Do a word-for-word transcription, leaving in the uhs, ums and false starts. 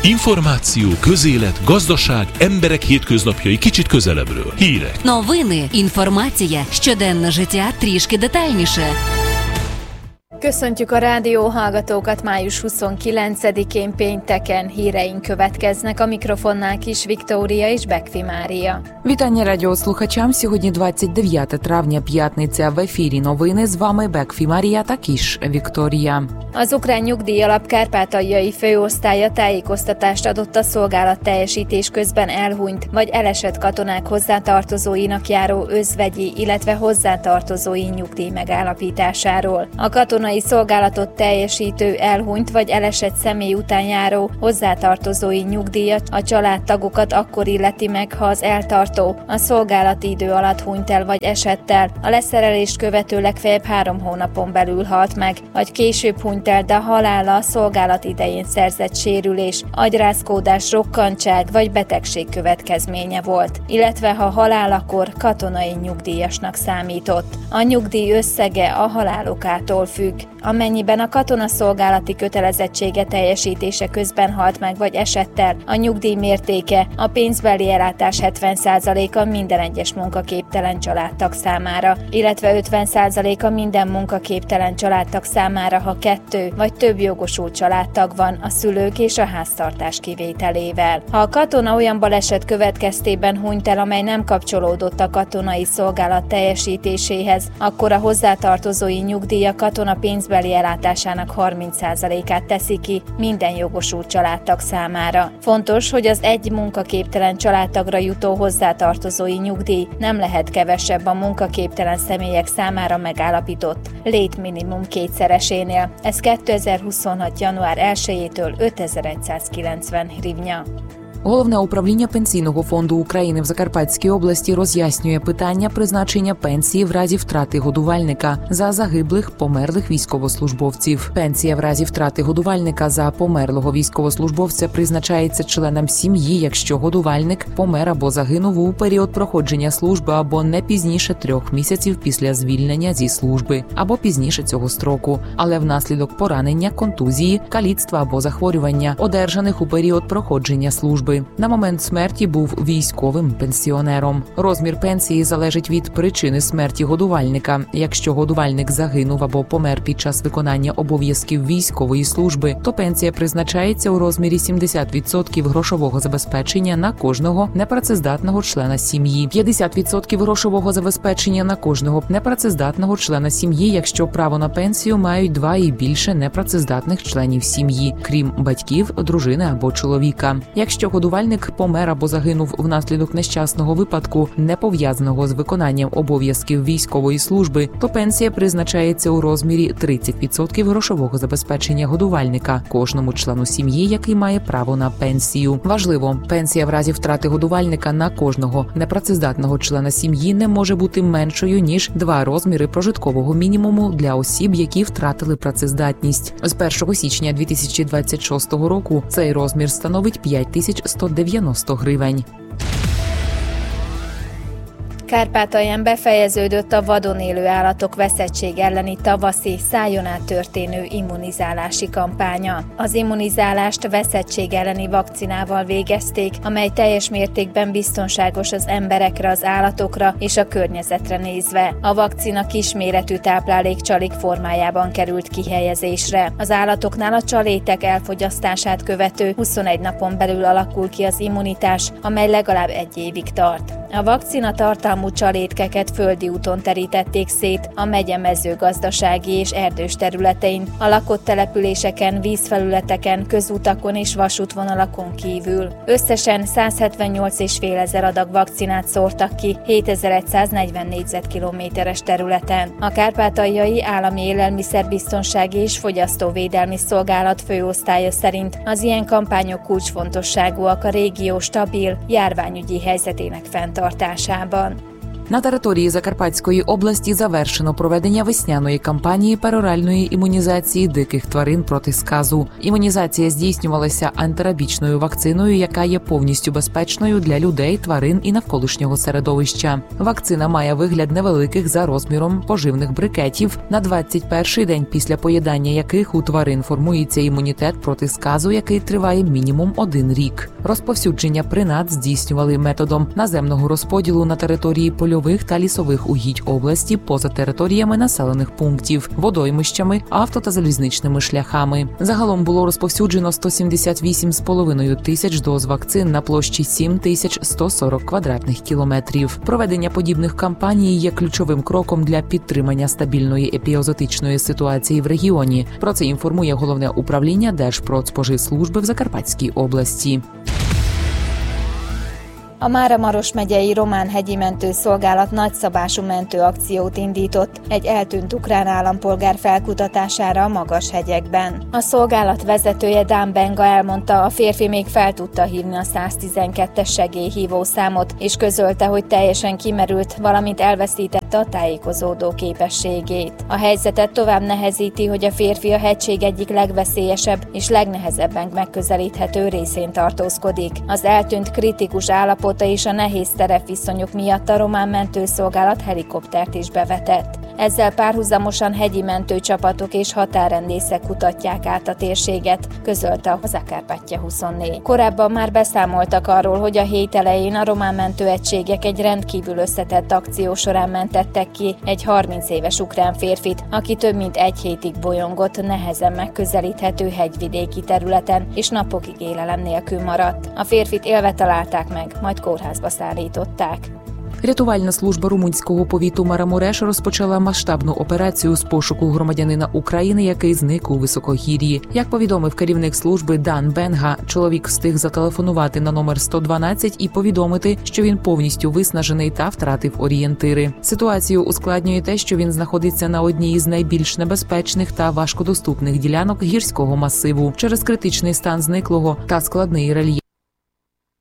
Інформацію, közélet, gazdaság, emberek hétköznapjai kicsit közelebbről. Hírek. Новини, інформація, щоденне життя трішки детальніше. Köszöntjük a rádió hallgatókat május huszonkilencedikén pénteken. Híreink következnek, a mikrofonnál Kis Viktória és Bekfi Mária. Вітання радіослухачам. Сьогодні двадцять дев'яте травня, п'ятниця. В ефірі новини. З вами Бекфі Марія та Кіш Вікторія. Az ukrán nyugdíjalap kárpátaljai főosztálya tájékoztatást adott a szolgálatteljesítés közben elhunyt vagy elesett katonák hozzátartozóinak járó özvegyi, illetve hozzátartozói nyugdíj megállapításáról. A katonai szolgálatot teljesítő elhunyt vagy elesett személy után járó hozzátartozói nyugdíjat a családtagokat akkor illeti meg, ha az eltartó a szolgálati idő alatt hunyt el vagy esett el, a leszerelést követő legfeljebb három hónapon belül halt meg, vagy később hunyt el, de halála a szolgálat idején szerzett sérülés, agyrázkódás, rokkantság vagy betegség következménye volt, illetve ha halálakor katonai nyugdíjasnak számított. A nyugdíj összege a halálokától függ. Amennyiben a katonaszolgálati kötelezettsége teljesítése közben halt meg vagy esett el, a nyugdíj mértéke a pénzbeli ellátás hetven százaléka minden egyes munkaképtelen családtag számára, illetve ötven százaléka minden munkaképtelen családtag számára, ha kettő vagy több jogosult családtag van a szülők és a háztartás kivételével. Ha a katona olyan baleset következtében hunyt el, amely nem kapcsolódott a katonai szolgálat teljesítéséhez, akkor a hozzátartozói nyugdíj a katona pénzbeli ellátásának harminc százalékát teszi ki minden jogosult családtag számára. Fontos, hogy az egy munkaképtelen családtagra jutó hozzátartozói nyugdíj nem lehet kevesebb a munkaképtelen személyek számára megállapított létminimum kétszeresénél. Ez kétezer-huszonhat. január elsejétől ötezer-százkilencven hrivnya. Головне управління Пенсійного фонду України в Закарпатській області роз'яснює питання призначення пенсії в разі втрати годувальника за загиблих, померлих військовослужбовців. Пенсія в разі втрати годувальника за померлого військовослужбовця призначається членам сім'ї, якщо годувальник помер або загинув у період проходження служби або не пізніше трьох місяців після звільнення зі служби, або пізніше цього строку, але внаслідок поранення, контузії, каліцтва або захворювання, одержаних у період проходження служби. На момент смерті був військовим пенсіонером. Розмір пенсії залежить від причини смерті годувальника. Якщо годувальник загинув або помер під час виконання обов'язків військової служби, то пенсія призначається у розмірі сімдесят відсотків грошового забезпечення на кожного непрацездатного члена сім'ї, п'ятдесят відсотків грошового забезпечення на кожного непрацездатного члена сім'ї, якщо право на пенсію мають два і більше непрацездатних членів сім'ї, крім батьків, дружини або чоловіка. Якщо годувальник помер або загинув внаслідок нещасного випадку, не пов'язаного з виконанням обов'язків військової служби, то пенсія призначається у розмірі тридцять відсотків грошового забезпечення годувальника кожному члену сім'ї, який має право на пенсію. Важливо, пенсія в разі втрати годувальника на кожного непрацездатного члена сім'ї не може бути меншою, ніж два розміри прожиткового мінімуму для осіб, які втратили працездатність. З першого січня дві тисячі двадцять шостого року цей розмір становить п'ять тисяч сто дев'яносто гривень. Kárpátalján befejeződött a vadon élő állatok veszettség elleni tavaszi, szájon át történő immunizálási kampánya. Az immunizálást veszettség elleni vakcinával végezték, amely teljes mértékben biztonságos az emberekre, az állatokra és a környezetre nézve. A vakcina kisméretű táplálékcsalik formájában került kihelyezésre. Az állatoknál a csalétek elfogyasztását követő huszonegy napon belül alakul ki az immunitás, amely legalább egy évig tart. A vakcina tartalmú csalétkeket földi úton terítették szét a megye mezőgazdasági és erdős területein, a lakott településeken, vízfelületeken, közutakon és vasútvonalakon kívül. Összesen száz hetvennyolc egész öt ezer adag vakcinát szórtak ki hétezer-száznegyven négyzetkilométeres területen. A Kárpátaljai Állami Élelmiszerbiztonsági és Fogyasztóvédelmi Szolgálat főosztálya szerint az ilyen kampányok kulcsfontosságúak a régió stabil, járványügyi helyzetének fenntartásában. На території Закарпатської області завершено проведення весняної кампанії пероральної імунізації диких тварин проти сказу. Імунізація здійснювалася антирабічною вакциною, яка є повністю безпечною для людей, тварин і навколишнього середовища. Вакцина має вигляд невеликих за розміром поживних брикетів, на двадцять перший день після поїдання яких у тварин формується імунітет проти сказу, який триває мінімум один рік. Розповсюдження принад здійснювали методом наземного розподілу на території польових та лісових угідь області поза територіями населених пунктів, водоймищами, авто- та залізничними шляхами. Загалом було розповсюджено сто сімдесят вісім з половиною тисяч доз вакцин на площі сім тисяч сто сорок квадратних кілометрів. Проведення подібних кампаній є ключовим кроком для підтримання стабільної епізоотичної ситуації в регіоні. Про це інформує Головне управління Держпродспоживслужби в Закарпатській області. A Máramaros megyei Román-hegyi Mentőszolgálat nagyszabású mentőakciót indított egy eltűnt ukrán állampolgár felkutatására a Magashegyekben. A szolgálat vezetője Dán Benga elmondta, a férfi még fel tudta hívni a száztizenkettes segélyhívó számot, és közölte, hogy teljesen kimerült, valamint elveszítette a tájékozódó képességét. A helyzetet tovább nehezíti, hogy a férfi a hegység egyik legveszélyesebb és legnehezebben megközelíthető részén tartózkodik. Az eltűnt kritikus állapot és a nehéz terepviszonyok miatt a román mentőszolgálat helikoptert is bevetett. Ezzel párhuzamosan hegyi mentőcsapatok és határrendészek kutatják át a térséget, közölte a Zakarpatja huszonnégy. Korábban már beszámoltak arról, hogy a hét elején a román mentőegységek egy rendkívül összetett akció során mentettek ki egy harminc éves ukrán férfit, aki több mint egy hétig bolyongott nehezen megközelíthető hegyvidéki területen, és napokig élelem nélkül maradt. A férfit élve találták meg, majd kórházba szállították. Рятувальна служба румунського повіту Марамуреш розпочала масштабну операцію з пошуку громадянина України, який зник у високогір'ї. Як повідомив керівник служби Дан Бенга, чоловік встиг зателефонувати на номер сто дванадцять і повідомити, що він повністю виснажений та втратив орієнтири. Ситуацію ускладнює те, що він знаходиться на одній із найбільш небезпечних та важкодоступних ділянок гірського масиву. Через критичний стан зниклого та складний рельєф